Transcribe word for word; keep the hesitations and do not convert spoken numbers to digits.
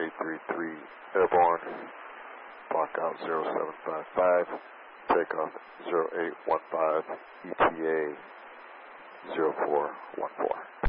eight three three airborne, block out zero seven five five, takeoff zero eight one five, E T A zero four one four.